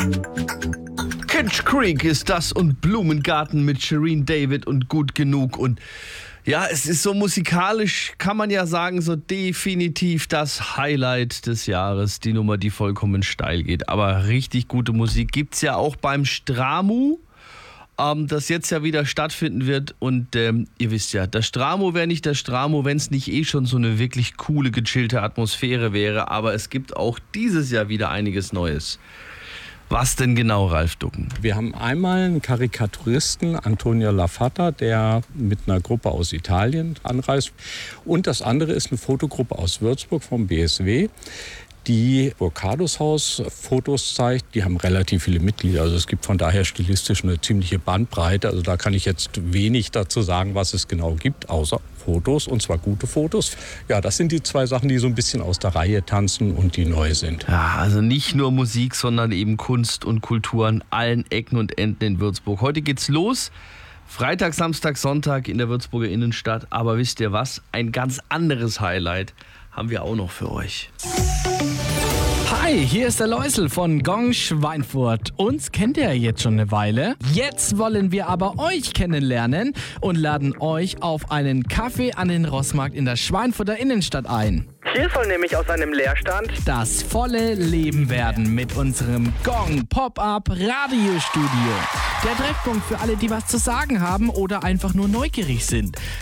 Kitsch Creek ist das und Blumengarten mit Shireen David und Gut Genug. Und ja, es ist so musikalisch, kann man ja sagen, so definitiv das Highlight des Jahres. Die Nummer, die vollkommen steil geht. Aber richtig gute Musik gibt's ja auch beim Stramu, das jetzt ja wieder stattfinden wird. Und ihr wisst ja, das Stramo wäre nicht das Stramo, wenn es nicht eh schon so eine wirklich coole, gechillte Atmosphäre wäre. Aber es gibt auch dieses Jahr wieder einiges Neues. Was denn genau, Ralf Ducken? Wir haben einmal einen Karikaturisten, Antonio Lafata, der mit einer Gruppe aus Italien anreist. Und das andere ist eine Fotogruppe aus Würzburg vom BSW, die Burkados Haus Fotos zeigt. Die haben relativ viele Mitglieder. Also es gibt von daher stilistisch eine ziemliche Bandbreite. Also da kann ich jetzt wenig dazu sagen, was es genau gibt, außer Fotos, und zwar gute Fotos. Ja, das sind die zwei Sachen, die so ein bisschen aus der Reihe tanzen und die neu sind. Ja, also nicht nur Musik, sondern eben Kunst und Kultur an allen Ecken und Enden in Würzburg. Heute geht's los. Freitag, Samstag, Sonntag in der Würzburger Innenstadt. Aber wisst ihr was? Ein ganz anderes Highlight haben wir auch noch für euch. Hi, hier ist der Läusel von Gong Schweinfurt. Uns kennt ihr ja jetzt schon eine Weile. Jetzt wollen wir aber euch kennenlernen und laden euch auf einen Kaffee an den Rossmarkt in der Schweinfurter Innenstadt ein. Hier soll nämlich aus einem Leerstand Das volle Leben werden mit unserem Gong Pop-Up Radiostudio. Der Treffpunkt für alle, die was zu sagen haben oder einfach nur neugierig sind.